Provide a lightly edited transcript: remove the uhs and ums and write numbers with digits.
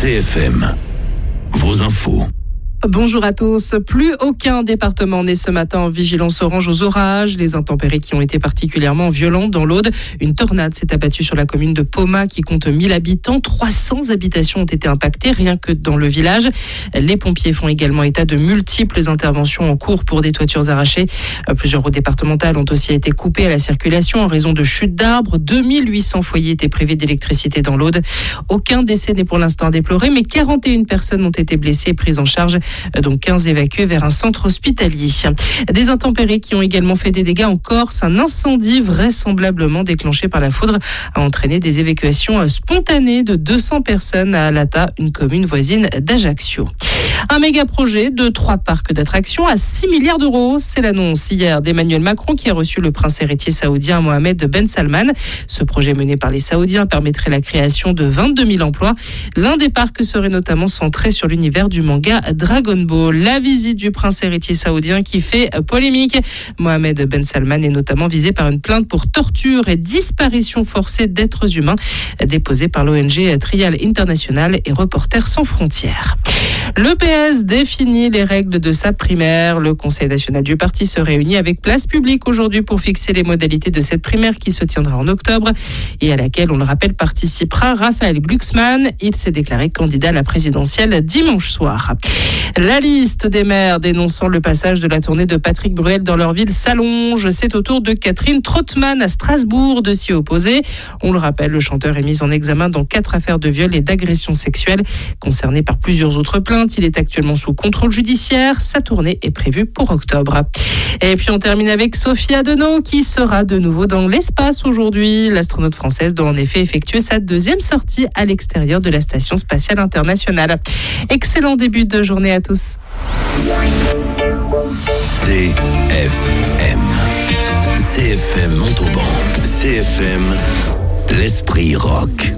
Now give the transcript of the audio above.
CFM, vos infos. Bonjour à tous. Plus aucun département n'est ce matin en vigilance orange aux orages. Les intempéries qui ont été particulièrement violentes dans l'Aude. Une tornade s'est abattue sur la commune de Pomat qui compte 1000 habitants. 300 habitations ont été impactées rien que dans le village. Les pompiers font également état de multiples interventions en cours pour des toitures arrachées. Plusieurs routes départementales ont aussi été coupées à la circulation en raison de chutes d'arbres. 2800 foyers étaient privés d'électricité dans l'Aude. Aucun décès n'est pour l'instant à déplorer, mais 41 personnes ont été blessées et prises en charge, donc 15 évacués vers un centre hospitalier. Des intempéries qui ont également fait des dégâts en Corse. Un incendie vraisemblablement déclenché par la foudre a entraîné des évacuations spontanées de 200 personnes à Alata, une commune voisine d'Ajaccio. Un méga projet de 3 parcs d'attractions à 6 milliards d'euros. C'est l'annonce hier d'Emmanuel Macron qui a reçu le prince héritier saoudien Mohamed Ben Salman. Ce projet mené par les Saoudiens permettrait la création de 22 000 emplois. L'un des parcs serait notamment centré sur l'univers du manga Dragon Ball. La visite du prince héritier saoudien qui fait polémique. Mohamed Ben Salman est notamment visé par une plainte pour torture et disparition forcée d'êtres humains déposée par l'ONG Trial International et Reporters sans frontières. Le PS définit les règles de sa primaire. Le Conseil national du parti se réunit avec place publique aujourd'hui pour fixer les modalités de cette primaire qui se tiendra en octobre et à laquelle, on le rappelle, participera Raphaël Glucksmann. Il s'est déclaré candidat à la présidentielle dimanche soir. La liste des maires dénonçant le passage de la tournée de Patrick Bruel dans leur ville s'allonge. C'est au tour de Catherine Trottmann à Strasbourg de s'y opposer. On le rappelle, le chanteur est mis en examen dans 4 affaires de viol et d'agression sexuelle concernées par plusieurs autres plaintes. Il est actuellement sous contrôle judiciaire. Sa tournée est prévue pour octobre. Et puis on termine avec Sophie Adenau qui sera de nouveau dans l'espace aujourd'hui. L'astronaute française doit en effet effectuer sa 2e sortie à l'extérieur de la Station spatiale internationale. Excellent début de journée à tous. CFM Montauban. CFM, l'esprit rock.